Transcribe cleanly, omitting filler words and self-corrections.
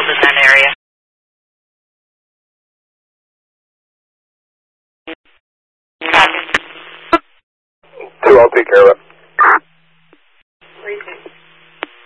field in that area. Copy. 2, I'll take care of it.